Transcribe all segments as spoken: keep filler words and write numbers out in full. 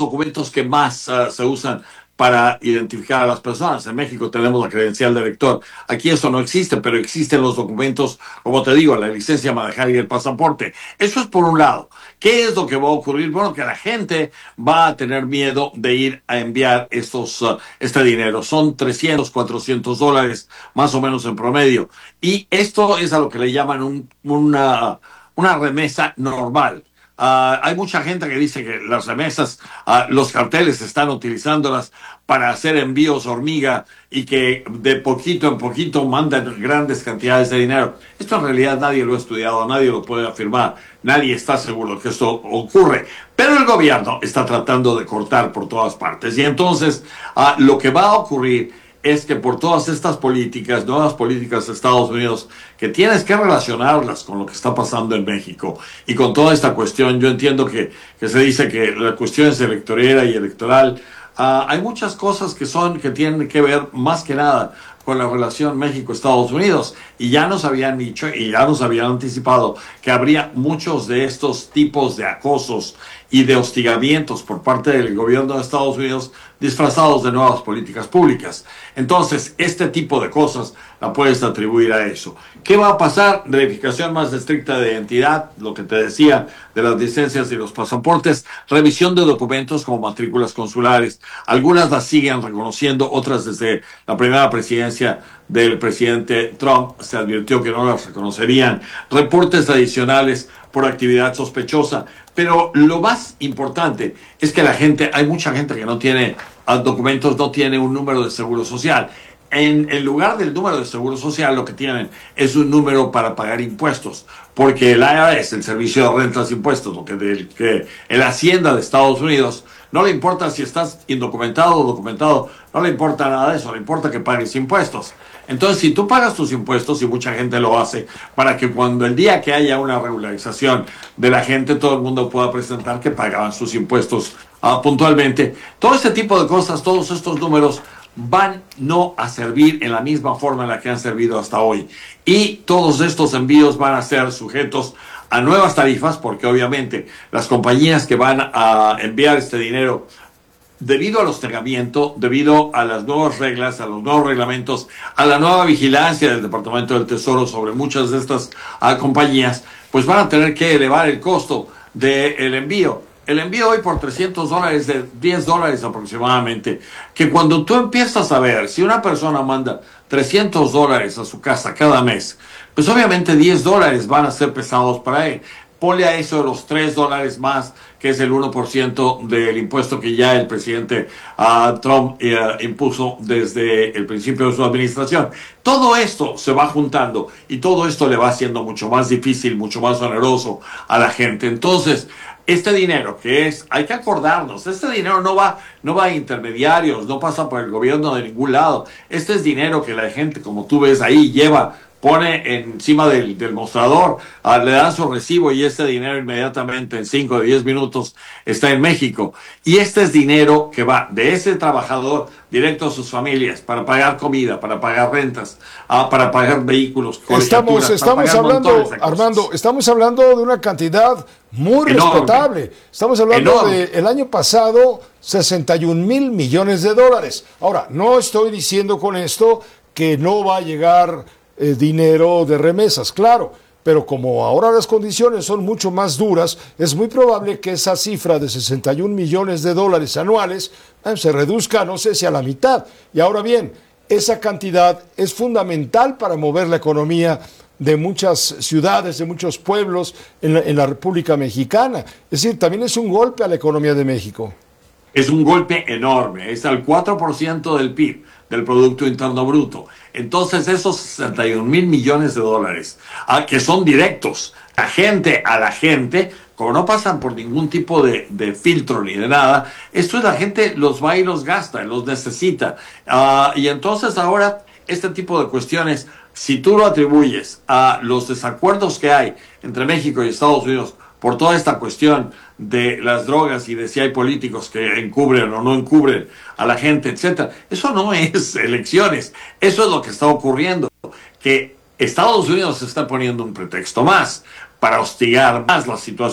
documentos que más uh, se usan para identificar a las personas. En México tenemos la credencial de elector. Aquí eso no existe, pero existen los documentos, como te digo, la licencia de manejar y el pasaporte. Eso es por un lado. ¿Qué es lo que va a ocurrir? Bueno, que la gente va a tener miedo de ir a enviar estos, uh, este dinero. Son trescientos, cuatrocientos dólares, más o menos en promedio. Y esto es a lo que le llaman un, una, una remesa normal. Uh, hay mucha gente que dice que las remesas, uh, los carteles están utilizándolas para hacer envíos hormiga y que de poquito en poquito mandan grandes cantidades de dinero. Esto en realidad nadie lo ha estudiado, nadie lo puede afirmar, nadie está seguro que esto ocurre. Pero el gobierno está tratando de cortar por todas partes. Y entonces uh, lo que va a ocurrir es que por todas estas políticas, nuevas políticas de Estados Unidos, que tienes que relacionarlas con lo que está pasando en México y con toda esta cuestión, yo entiendo que, que se dice que la cuestión es electorera y electoral. Uh, hay muchas cosas que son, que tienen que ver más que nada con la relación México-Estados Unidos, y ya nos habían dicho y ya nos habían anticipado que habría muchos de estos tipos de acosos y de hostigamientos por parte del gobierno de Estados Unidos disfrazados de nuevas políticas públicas. Entonces, este tipo de cosas la puedes atribuir a eso. ¿Qué va a pasar? Verificación más estricta de identidad, lo que te decía de las licencias y los pasaportes, revisión de documentos como matrículas consulares. Algunas las siguen reconociendo, otras desde la primera presidencia del presidente Trump se advirtió que no las reconocerían. Reportes adicionales por actividad sospechosa. Pero lo más importante es que la gente, hay mucha gente que no tiene documentos, no tiene un número de seguro social. En, en lugar del número de seguro social, lo que tienen es un número para pagar impuestos, porque el I R S, el Servicio de Rentas e Impuestos, lo que, del, que el Hacienda de Estados Unidos, no le importa si estás indocumentado o documentado, no le importa nada de eso, le importa que pagues impuestos. Entonces, si tú pagas tus impuestos, y mucha gente lo hace, para que cuando el día que haya una regularización de la gente, todo el mundo pueda presentar que pagaban sus impuestos uh, puntualmente. Todo este tipo de cosas, todos estos números van no a servir en la misma forma en la que han servido hasta hoy. Y todos estos envíos van a ser sujetos a nuevas tarifas, porque obviamente las compañías que van a enviar este dinero, debido al hostigamiento, debido a las nuevas reglas, a los nuevos reglamentos, a la nueva vigilancia del Departamento del Tesoro sobre muchas de estas uh, compañías, pues van a tener que elevar el costo del envío. El envío hoy por trescientos dólares, de diez dólares aproximadamente, que cuando tú empiezas a ver, si una persona manda trescientos dólares a su casa cada mes, pues obviamente diez dólares van a ser pesados para él. Ponle a eso los tres dólares más, que es el uno por ciento del impuesto que ya el presidente uh, Trump uh, impuso desde el principio de su administración. Todo esto se va juntando y todo esto le va haciendo mucho más difícil, mucho más oneroso a la gente. Entonces, este dinero que es, hay que acordarnos, este dinero no va, no va a intermediarios, no pasa por el gobierno de ningún lado. Este es dinero que la gente, como tú ves ahí, lleva, pone encima del, del mostrador, uh, le dan su recibo y este dinero inmediatamente en cinco o diez minutos está en México. Y este es dinero que va de ese trabajador directo a sus familias para pagar comida, para pagar rentas, uh, para pagar vehículos, Estamos, estamos hablando, Armando, estamos hablando de una cantidad muy enorme, respetable. Estamos hablando del año pasado, sesenta y un mil millones de dólares. Ahora, no estoy diciendo con esto que no va a llegar Eh, dinero de remesas, claro, pero como ahora las condiciones son mucho más duras, es muy probable que esa cifra de sesenta y un millones de dólares anuales eh, se reduzca, no sé si a la mitad. Y ahora bien, esa cantidad es fundamental para mover la economía de muchas ciudades, de muchos pueblos en la, en la República Mexicana. Es decir, también es un golpe a la economía de México. Es un golpe enorme, es al cuatro por ciento del P I B, del Producto Interno Bruto. Entonces esos sesenta y un mil millones de dólares, ah, que son directos, la gente a la gente, como no pasan por ningún tipo de, de filtro ni de nada, esto es la gente los va y los gasta, los necesita. Ah, y entonces ahora este tipo de cuestiones, si tú lo atribuyes a los desacuerdos que hay entre México y Estados Unidos por toda esta cuestión de las drogas y de si hay políticos que encubren o no encubren a la gente, etcétera. Eso no es elecciones, eso es lo que está ocurriendo, que Estados Unidos se está poniendo un pretexto más para hostigar más la situación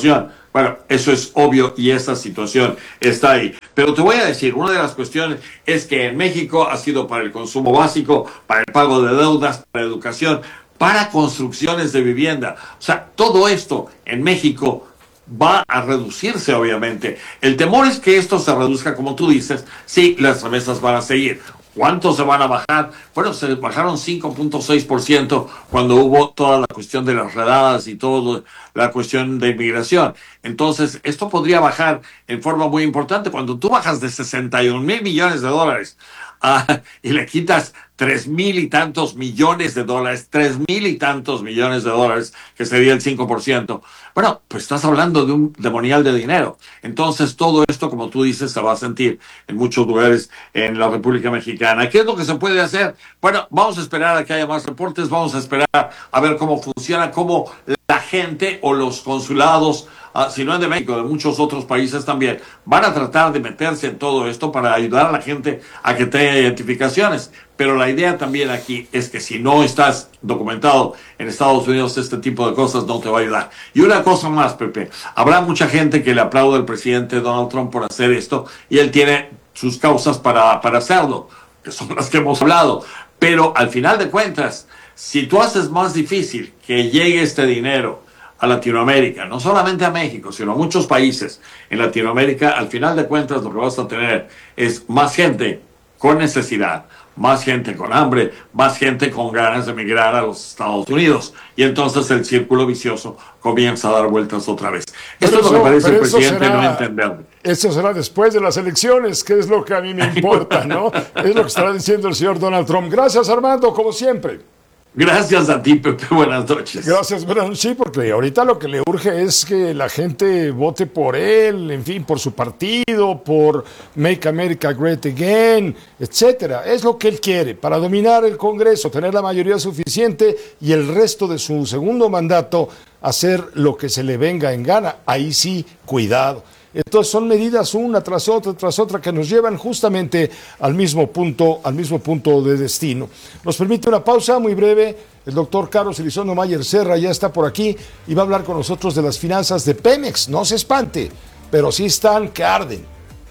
Bueno, eso es obvio y esa situación está ahí. Pero te voy a decir, una de las cuestiones es que en México ha sido para el consumo básico, para el pago de deudas, para educación, para construcciones de vivienda. O sea, todo esto en México va a reducirse, obviamente. El temor es que esto se reduzca, como tú dices. Sí, las remesas van a seguir. ¿Cuánto se van a bajar? Bueno, se bajaron cinco punto seis por ciento cuando hubo toda la cuestión de las redadas y toda la cuestión de inmigración. Entonces, esto podría bajar en forma muy importante. Cuando tú bajas de sesenta y un mil millones de dólares uh, y le quitas tres mil y tantos millones de dólares, tres mil y tantos millones de dólares, que sería el cinco por ciento. Bueno, pues estás hablando de un demonial de dinero. Entonces, todo esto, como tú dices, se va a sentir en muchos lugares en la República Mexicana. ¿Qué es lo que se puede hacer? Bueno, vamos a esperar a que haya más reportes, vamos a esperar a ver cómo funciona, cómo la gente o los consulados, Uh, si no es de México, de muchos otros países también, van a tratar de meterse en todo esto para ayudar a la gente a que tenga identificaciones. Pero la idea también aquí es que si no estás documentado en Estados Unidos, este tipo de cosas no te va a ayudar. Y una cosa más, Pepe, habrá mucha gente que le aplaude al presidente Donald Trump por hacer esto, y él tiene sus causas para, para hacerlo, que son las que hemos hablado. Pero al final de cuentas, si tú haces más difícil que llegue este dinero a Latinoamérica, no solamente a México, sino a muchos países en Latinoamérica, al final de cuentas lo que vas a tener es más gente con necesidad, más gente con hambre, más gente con ganas de emigrar a los Estados Unidos. Y entonces el círculo vicioso comienza a dar vueltas otra vez. Esto es lo que parece el presidente será, no entender. Eso será después de las elecciones, que es lo que a mí me importa, ¿no? Es lo que estará diciendo el señor Donald Trump. Gracias, Armando, como siempre. Gracias a ti, Pepe. Buenas noches. Gracias, buenas noches. Sí, porque ahorita lo que le urge es que la gente vote por él, en fin, por su partido, por Make America Great Again, etcétera. Es lo que él quiere para dominar el Congreso, tener la mayoría suficiente y el resto de su segundo mandato hacer lo que se le venga en gana. Ahí sí, cuidado. Entonces son medidas una tras otra, tras otra, que nos llevan justamente al mismo punto, al mismo punto de destino. Nos permite una pausa muy breve. El doctor Carlos Elizondo Mayer Serra ya está por aquí y va a hablar con nosotros de las finanzas de Pemex. No se espante, pero sí están que arden.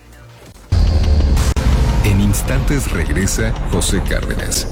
En instantes regresa José Cárdenas.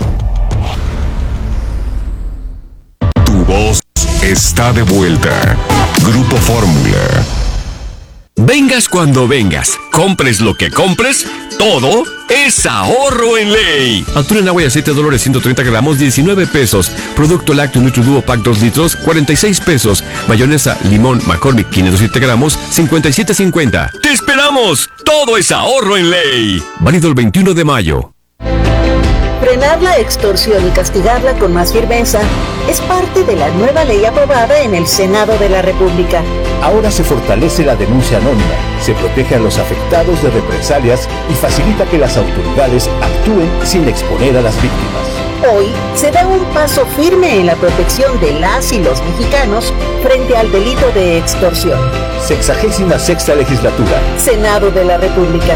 Tu voz está de vuelta. Grupo Fórmula. Vengas cuando vengas, compres lo que compres, todo es ahorro en ley. Atún en agua y aceite Dolores ciento treinta gramos, diecinueve pesos. Producto lácteo NutriDuo Pack dos litros, cuarenta y seis pesos. Mayonesa limón McCormick quinientos siete gramos, cincuenta y siete cincuenta. ¡Te esperamos! Todo es ahorro en ley. Válido el veintiuno de mayo. Frenar la extorsión y castigarla con más firmeza es parte de la nueva ley aprobada en el Senado de la República. Ahora se fortalece la denuncia anónima, se protege a los afectados de represalias y facilita que las autoridades actúen sin exponer a las víctimas. Hoy se da un paso firme en la protección de las y los mexicanos frente al delito de extorsión. Sexagésima sexta legislatura. Senado de la República.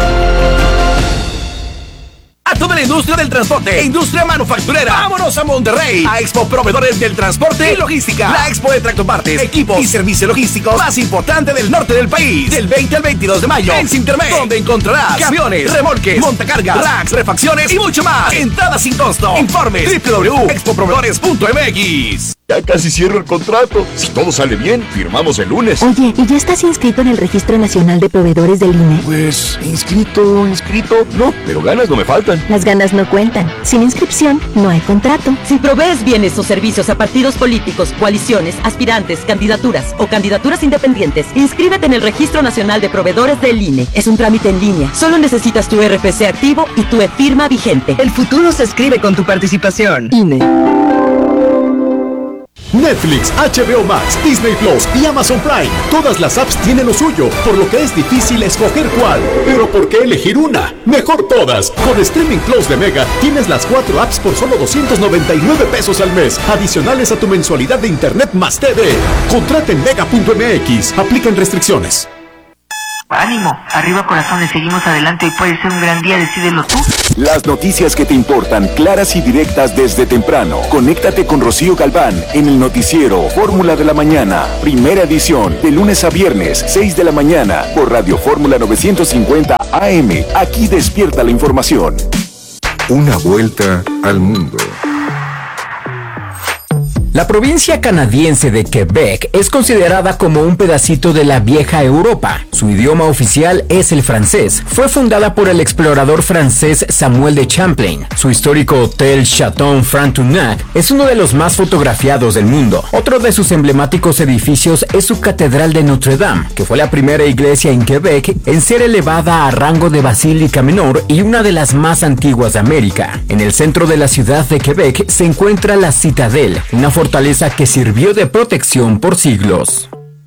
A toda la industria del transporte e industria manufacturera. Vámonos a Monterrey, a Expo Proveedores del Transporte y Logística. La expo de tractopartes, equipos y servicio logístico más importante del norte del país. Del veinte al veintidós de mayo en Cintermex, donde encontrarás camiones, remolques, montacargas, racks, refacciones y mucho más. Entrada sin costo. Informes doble u doble u doble u punto expo proveedores punto m x. Ya casi cierro el contrato. Si todo sale bien, firmamos el lunes. Oye, ¿y ya estás inscrito en el Registro Nacional de Proveedores del I N E? Pues, inscrito, inscrito, no, pero ganas no me faltan. Las ganas no cuentan. Sin inscripción, no hay contrato. Si provees bienes o servicios a partidos políticos, coaliciones, aspirantes, candidaturas o candidaturas independientes, inscríbete en el Registro Nacional de Proveedores del I N E. Es un trámite en línea. Solo necesitas tu R F C activo y tu e-firma vigente. El futuro se escribe con tu participación. I N E. Netflix, H B O Max, Disney Plus y Amazon Prime. Todas las apps tienen lo suyo, por lo que es difícil escoger cuál. Pero ¿por qué elegir una? Mejor todas. Con Streaming Plus de Mega tienes las cuatro apps por solo doscientos noventa y nueve pesos al mes, adicionales a tu mensualidad de internet más T V. Contrata en mega punto m x. Aplican restricciones. Ánimo, arriba corazones, seguimos adelante, hoy puede ser un gran día, decídelo tú. Las noticias que te importan, claras y directas desde temprano. Conéctate con Rocío Galván en el noticiero Fórmula de la Mañana, primera edición, de lunes a viernes, seis de la mañana, por Radio Fórmula novecientos cincuenta A M. Aquí despierta la información. Una vuelta al mundo. La provincia canadiense de Quebec es considerada como un pedacito de la vieja Europa. Su idioma oficial es el francés. Fue fundada por el explorador francés Samuel de Champlain. Su histórico hotel Chateau Frontenac es uno de los más fotografiados del mundo. Otro de sus emblemáticos edificios es su Catedral de Notre Dame, que fue la primera iglesia en Quebec en ser elevada a rango de basílica menor y una de las más antiguas de América. En el centro de la ciudad de Quebec se encuentra la Citadel, una fortaleza que sirvió de protección por siglos.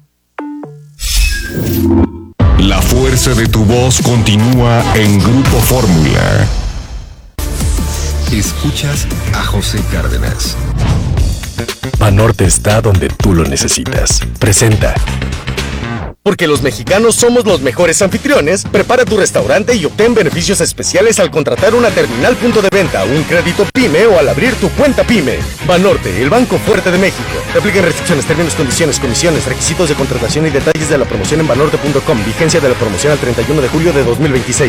La fuerza de tu voz continúa en Grupo Fórmula. Escuchas a José Cárdenas. Banorte está donde tú lo necesitas. Presenta. Porque los mexicanos somos los mejores anfitriones, prepara tu restaurante y obtén beneficios especiales al contratar una terminal punto de venta, un crédito PYME o al abrir tu cuenta PYME. Banorte, el banco fuerte de México. Apliquen restricciones, términos, condiciones, comisiones, requisitos de contratación y detalles de la promoción en banorte punto com. Vigencia de la promoción al treinta y uno de julio de dos mil veintiséis.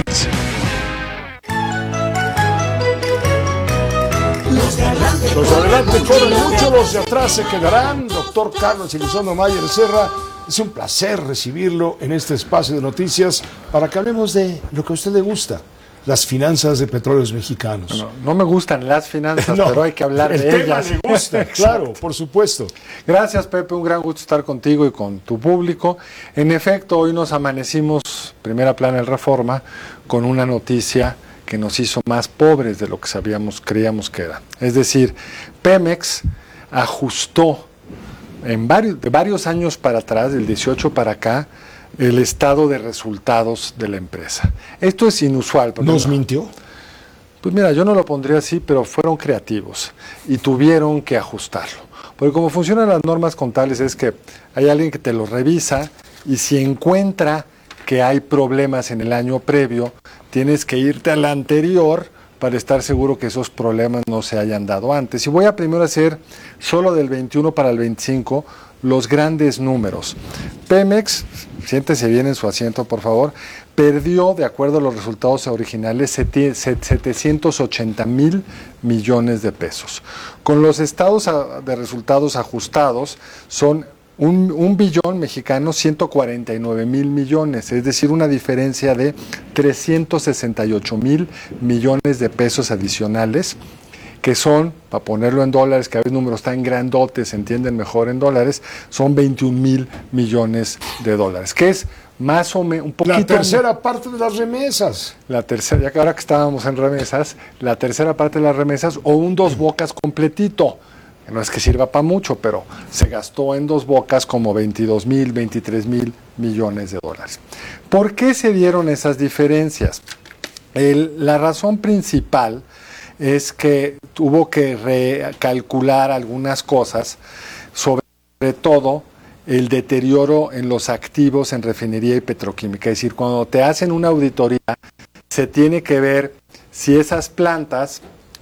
Los de adelante corren mucho, los de atrás se quedarán. Doctor Carlos Elizondo Mayer Serra, es un placer recibirlo en este espacio de noticias para que hablemos de lo que a usted le gusta, las finanzas de Petróleos Mexicanos. No, no me gustan las finanzas, no, pero hay que hablar de ellas. El tema le gusta, claro, por supuesto. Gracias, Pepe, un gran gusto estar contigo y con tu público. En efecto, hoy nos amanecimos, primera plana del Reforma, con una noticia que nos hizo más pobres de lo que sabíamos, creíamos que era. Es decir, Pemex ajustó en varios, de varios años para atrás, del dieciocho para acá, el estado de resultados de la empresa. Esto es inusual. ¿Nos no, mintió? Pues mira, yo no lo pondría así, pero fueron creativos y tuvieron que ajustarlo. Porque como funcionan las normas contables es que hay alguien que te lo revisa y si encuentra que hay problemas en el año previo, tienes que irte al anterior para estar seguro que esos problemas no se hayan dado antes. Y voy a primero hacer solo del veintiuno para el veinticinco los grandes números. Pemex, siéntese bien en su asiento por favor, perdió, de acuerdo a los resultados originales, setecientos ochenta mil millones de pesos. Con los estados de resultados ajustados son Un, un billón mexicano, ciento cuarenta y nueve mil millones, es decir, una diferencia de trescientos sesenta y ocho mil millones de pesos adicionales, que son, para ponerlo en dólares, que a veces números tan grandotes, se entienden mejor en dólares, son veintiún mil millones de dólares, que es más o menos un poquito... La tercera parte de las remesas. La tercera, ya que ahora que estábamos en remesas, la tercera parte de las remesas o un dos bocas completito. No es que sirva para mucho, pero se gastó en dos bocas como veintidós mil, veintitrés mil millones de dólares. ¿Por qué se dieron esas diferencias? El, la razón principal es que tuvo que recalcular algunas cosas, sobre todo el deterioro en los activos en refinería y petroquímica. Es decir, cuando te hacen una auditoría, se tiene que ver si esas plantas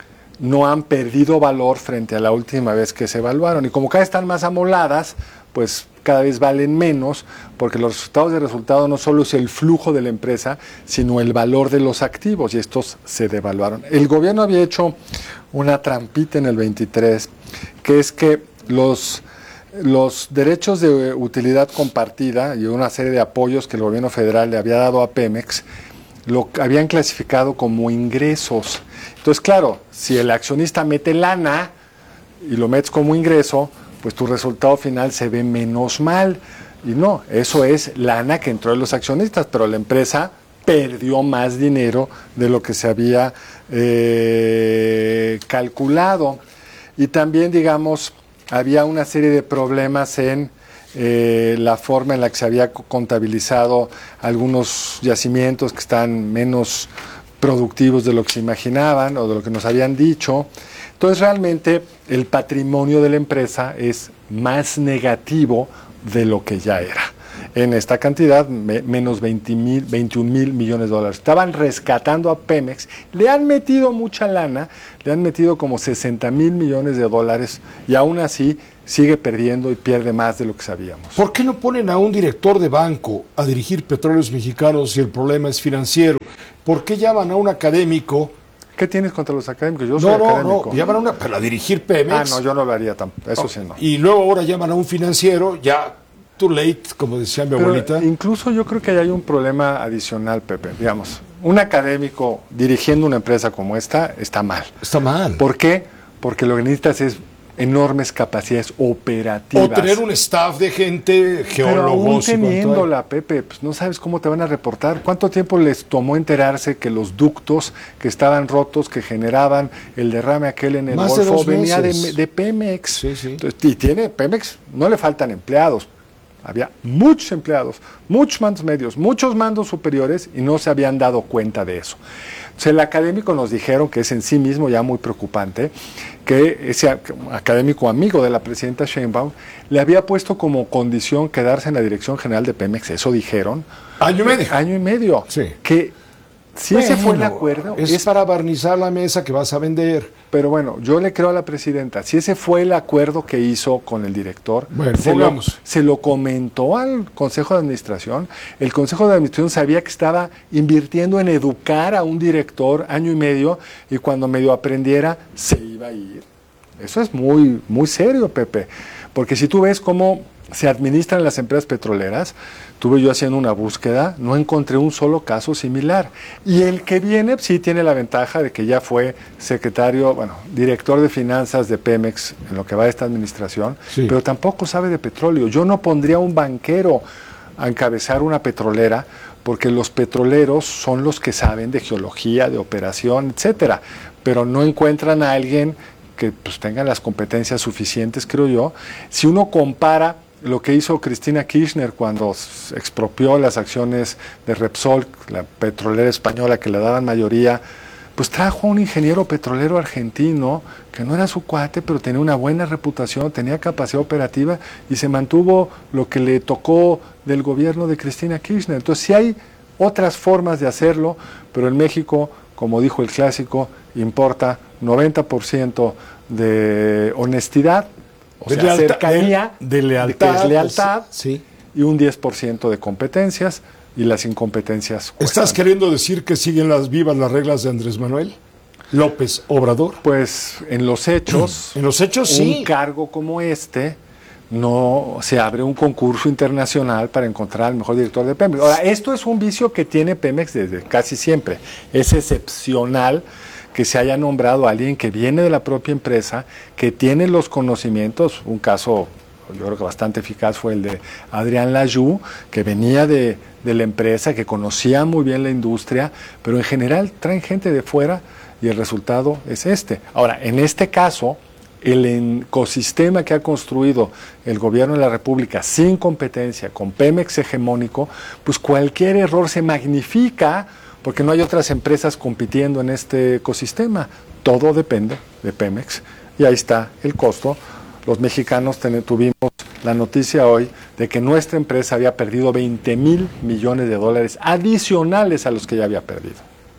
no han perdido valor frente a la última vez que se evaluaron. Y como cada vez están más amoladas, pues cada vez valen menos, porque los resultados de resultado no solo es el flujo de la empresa, sino el valor de los activos, y estos se devaluaron. El gobierno había hecho una trampita en el veintitrés, que es que los, los derechos de utilidad compartida y una serie de apoyos que el gobierno federal le había dado a Pemex, lo habían clasificado como ingresos. Entonces, claro, si el accionista mete lana y lo metes como ingreso, pues tu resultado final se ve menos mal. Y no, eso es lana que entró de los accionistas, pero la empresa perdió más dinero de lo que se había eh, calculado. Y también, digamos, había una serie de problemas en Eh, la forma en la que se había contabilizado algunos yacimientos que están menos productivos de lo que se imaginaban o de lo que nos habían dicho. Entonces realmente el patrimonio de la empresa es más negativo de lo que ya era. en esta cantidad, me, menos veinte mil, veintiún mil millones de dólares. Estaban rescatando a Pemex, le han metido mucha lana, le han metido como sesenta mil millones de dólares y aún así sigue perdiendo y pierde más de lo que sabíamos. ¿Por qué no ponen a un director de banco a dirigir Petróleos Mexicanos si el problema es financiero? ¿Por qué llaman a un académico? ¿Qué tienes contra los académicos? Yo no, soy no, académico. no, llaman a una para dirigir Pemex. Ah, no, yo no lo haría tampoco, eso no, sí no. Y luego ahora llaman a un financiero, ya too late, como decía mi Pero abuelita. Incluso yo creo que hay un problema adicional, Pepe. Digamos, un académico dirigiendo una empresa como esta está mal. Está mal. ¿Por qué? Porque lo que necesitas es enormes capacidades operativas. O tener un staff de gente, geólogos. Pero aún teniéndola, Pepe, pues no sabes cómo te van a reportar. ¿Cuánto tiempo les tomó enterarse que los ductos que estaban rotos, que generaban el derrame aquel en el Más Golfo, de venía de, meses. de Pemex? Sí, sí. Entonces, y tiene Pemex, no le faltan empleados. Había muchos empleados, muchos mandos medios, muchos mandos superiores y no se habían dado cuenta de eso. Entonces, el académico nos dijeron, que es en sí mismo ya muy preocupante, que ese académico amigo de la presidenta Sheinbaum le había puesto como condición quedarse en la dirección general de Pemex, eso dijeron. Año y medio. Año y medio. Sí. Que si bueno, ese fue el acuerdo... Es, es para barnizar la mesa que vas a vender. Pero bueno, yo le creo a la presidenta, si ese fue el acuerdo que hizo con el director, bueno, se, lo, se lo comentó al Consejo de Administración, el Consejo de Administración sabía que estaba invirtiendo en educar a un director año y medio y cuando medio aprendiera se iba a ir. Eso es muy, muy serio, Pepe, porque si tú ves cómo se administran las empresas petroleras, estuve yo haciendo una búsqueda, no encontré un solo caso similar. Y el que viene sí tiene la ventaja de que ya fue secretario, bueno, director de finanzas de Pemex en lo que va de esta administración, sí. Pero tampoco sabe de petróleo. Yo no pondría un banquero a encabezar una petrolera, porque los petroleros son los que saben de geología, de operación, etcétera, pero no encuentran a alguien que pues, tenga las competencias suficientes, creo yo. Si uno compara lo que hizo Cristina Kirchner cuando expropió las acciones de Repsol, la petrolera española que le daban mayoría, pues trajo a un ingeniero petrolero argentino que no era su cuate, pero tenía una buena reputación, tenía capacidad operativa y se mantuvo lo que le tocó del gobierno de Cristina Kirchner. Entonces sí hay otras formas de hacerlo, pero en México, como dijo el clásico, importa noventa por ciento de honestidad, o de sea, lealtad, cercanía, de, de lealtad, de que es lealtad, sí. Y un diez por ciento de competencias, y las incompetencias cuestan. ¿Estás queriendo decir que siguen las vivas las reglas de Andrés Manuel López Obrador? Pues en los hechos, en los hechos un sí. cargo como este, no se abre un concurso internacional para encontrar al mejor director de Pemex. Ahora, esto es un vicio que tiene Pemex desde casi siempre. Es excepcional que se haya nombrado a alguien que viene de la propia empresa, que tiene los conocimientos. Un caso, yo creo que bastante eficaz, fue el de Adrián Layou, que venía de, de la empresa, que conocía muy bien la industria, pero en general traen gente de fuera y el resultado es este. Ahora, en este caso, el ecosistema que ha construido el gobierno de la República sin competencia, con Pemex hegemónico, pues cualquier error se magnifica, porque no hay otras empresas compitiendo en este ecosistema. Todo depende de Pemex y ahí está el costo. Los mexicanos ten, tuvimos la noticia hoy de que nuestra empresa había perdido veinte mil millones de dólares adicionales a los que ya había perdido.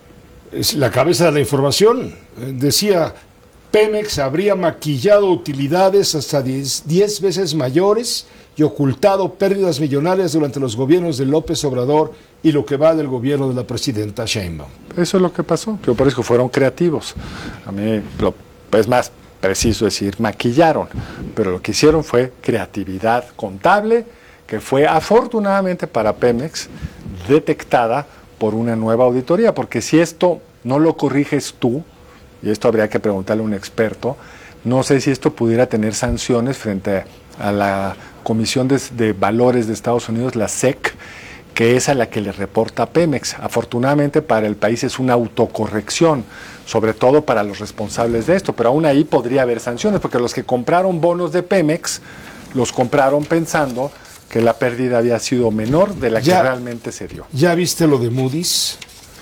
Es la cabeza de la información. Decía, Pemex habría maquillado utilidades hasta diez veces mayores y ocultado pérdidas millonarias durante los gobiernos de López Obrador y lo que va del gobierno de la presidenta Sheinbaum. Eso es lo que pasó. Yo parece que fueron creativos. A mí lo, es más preciso decir maquillaron, pero lo que hicieron fue creatividad contable, que fue afortunadamente para Pemex detectada por una nueva auditoría, porque si esto no lo corriges tú, y esto habría que preguntarle a un experto, no sé si esto pudiera tener sanciones frente a la Comisión de, de Valores de Estados Unidos, la S E C, que es a la que le reporta Pemex. Afortunadamente para el país es una autocorrección, sobre todo para los responsables de esto, pero aún ahí podría haber sanciones, porque los que compraron bonos de Pemex, los compraron pensando que la pérdida había sido menor de la ya, que realmente se dio. ¿Ya viste lo de Moody's?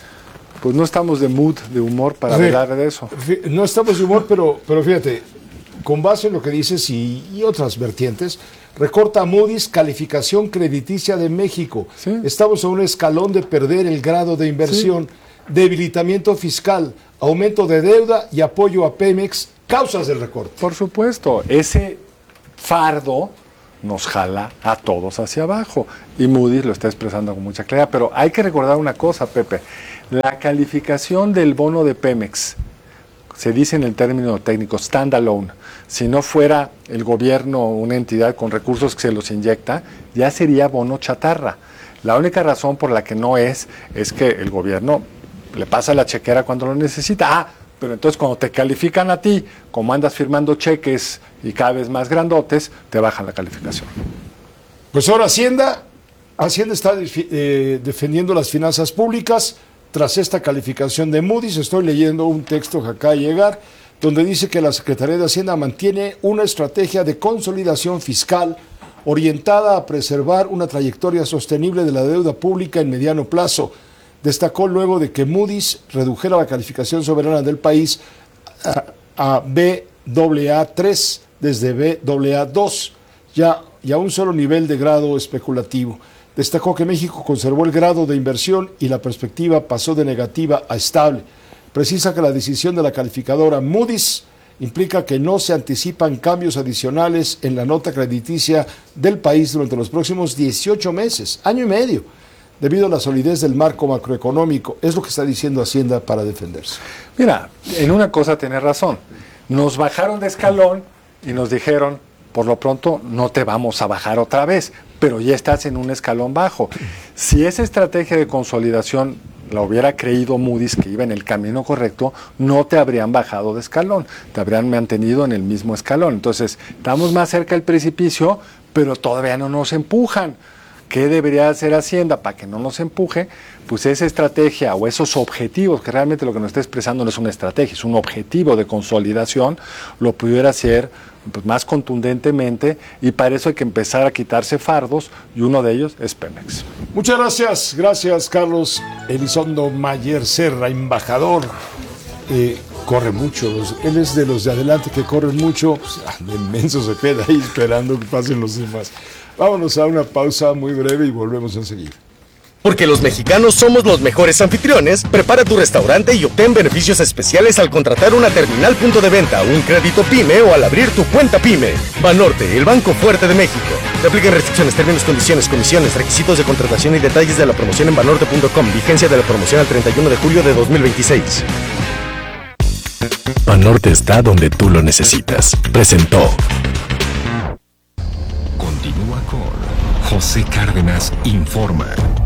Pues no estamos de mood, de humor para Re, hablar de eso. No estamos de humor, pero, pero fíjate, con base en lo que dices y, y otras vertientes, Recorta Moody's calificación crediticia de México. ¿Sí? Estamos a un escalón de perder el grado de inversión. Sí. Debilitamiento fiscal, aumento de deuda y apoyo a Pemex, causas del recorte. Por supuesto, ese fardo nos jala a todos hacia abajo y Moody's lo está expresando con mucha claridad, pero hay que recordar una cosa, Pepe, la calificación del bono de Pemex, se dice en el término técnico standalone, si no fuera el gobierno una entidad con recursos que se los inyecta, ya sería bono chatarra. La única razón por la que no es, es que el gobierno le pasa la chequera cuando lo necesita. Ah, pero entonces cuando te califican a ti, como andas firmando cheques y cada vez más grandotes, te bajan la calificación. Pues ahora Hacienda, Hacienda está eh, defendiendo las finanzas públicas tras esta calificación de Moody's. Estoy leyendo un texto que acaba de llegar, donde dice que la Secretaría de Hacienda mantiene una estrategia de consolidación fiscal orientada a preservar una trayectoria sostenible de la deuda pública en mediano plazo. Destacó luego de que Moody's redujera la calificación soberana del país a, a B A A tres desde B A A dos, ya, ya a un solo nivel de grado especulativo. Destacó que México conservó el grado de inversión y la perspectiva pasó de negativa a estable. Precisa que la decisión de la calificadora Moody's implica que no se anticipan cambios adicionales en la nota crediticia del país durante los próximos dieciocho meses, año y medio, debido a la solidez del marco macroeconómico. Es lo que está diciendo Hacienda para defenderse. Mira, en una cosa tiene razón. Nos bajaron de escalón y nos dijeron, por lo pronto no te vamos a bajar otra vez, pero ya estás en un escalón bajo. Si esa estrategia de consolidación la hubiera creído Moody's que iba en el camino correcto, no te habrían bajado de escalón, te habrían mantenido en el mismo escalón. Entonces, estamos más cerca del precipicio, pero todavía no nos empujan. ¿Qué debería hacer Hacienda para que no nos empuje? Pues esa estrategia o esos objetivos, que realmente lo que nos está expresando no es una estrategia, es un objetivo de consolidación, lo pudiera hacer pues, más contundentemente, y para eso hay que empezar a quitarse fardos, y uno de ellos es Pemex. Muchas gracias, gracias Carlos Elizondo Mayer Serra, embajador. Eh, corre mucho, él es de los de adelante que corren mucho, pues, de inmenso se queda ahí esperando que pasen los demás. Vámonos a una pausa muy breve y volvemos enseguida. Porque los mexicanos somos los mejores anfitriones, prepara tu restaurante y obtén beneficios especiales al contratar una terminal punto de venta, un crédito PYME o al abrir tu cuenta PYME. Banorte, el banco fuerte de México. Te aplican restricciones, términos, condiciones, comisiones, requisitos de contratación y detalles de la promoción en banorte punto com. Vigencia de la promoción al treinta y uno de julio de dos mil veintiséis. Banorte está donde tú lo necesitas. Presentó. Continúa con José Cárdenas Informa.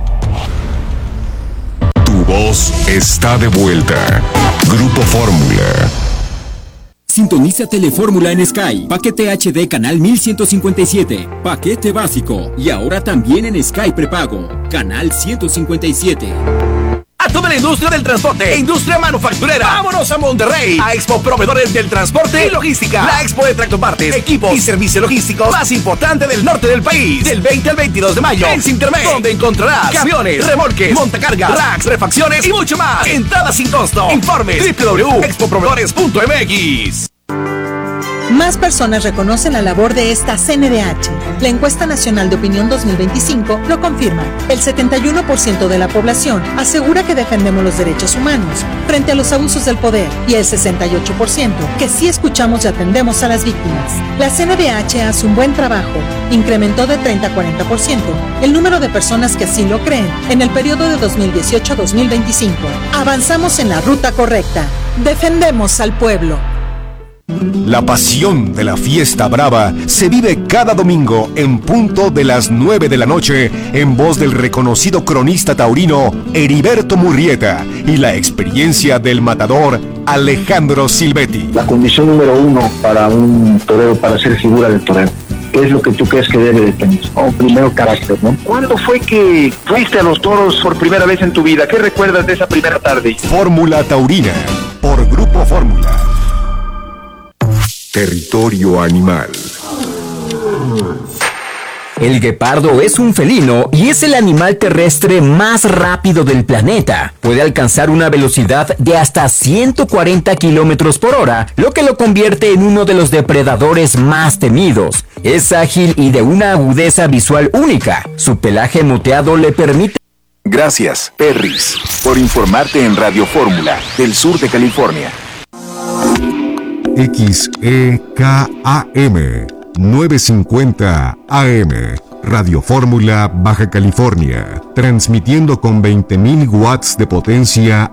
Tu voz está de vuelta. Grupo Fórmula. Sintoniza Telefórmula en Sky. Paquete H D canal mil ciento cincuenta y siete. Paquete básico. Y ahora también en Sky prepago. Canal ciento cincuenta y siete. A toda la industria del transporte e industria manufacturera. ¡Vámonos a Monterrey! A Expo Proveedores del Transporte y Logística. La expo de tractopartes, equipos y servicios logísticos más importante del norte del país. Del veinte al veintidós de mayo. En Sintermex, donde encontrarás camiones, remolques, montacargas, racks, refacciones y mucho más. Entrada sin costo. Informes doble u doble u doble u punto expo proveedores punto m x. Más personas reconocen la labor de esta C N D H. La encuesta nacional de opinión dos mil veinticinco lo confirma. El setenta y uno por ciento de la población asegura que defendemos los derechos humanos frente a los abusos del poder y el sesenta y ocho por ciento que sí escuchamos y atendemos a las víctimas. La C N D H hace un buen trabajo. Incrementó de treinta a cuarenta por ciento el número de personas que así lo creen en el periodo de dos mil dieciocho a dos mil veinticinco. Avanzamos en la ruta correcta. Defendemos al pueblo. La pasión de la fiesta brava se vive cada domingo en punto de las nueve de la noche en voz del reconocido cronista taurino Heriberto Murrieta y la experiencia del matador Alejandro Silvetti. La condición número uno para un torero, para ser figura del torero, ¿qué es lo que tú crees que debe de tener? Oh, primero carácter, ¿no? ¿Cuándo fue que fuiste a los toros por primera vez en tu vida? ¿Qué recuerdas de esa primera tarde? Fórmula Taurina, por Grupo Fórmula. Territorio animal. El guepardo es un felino y es el animal terrestre más rápido del planeta. Puede alcanzar una velocidad de hasta ciento cuarenta kilómetros por hora, lo que lo convierte en uno de los depredadores más temidos. Es ágil y de una agudeza visual única. Su pelaje moteado le permite... Gracias, Perris, por informarte en Radio Fórmula del sur de California. X E K A M novecientos cincuenta A M, Radio Fórmula, Baja California, transmitiendo con veinte mil watts de potencia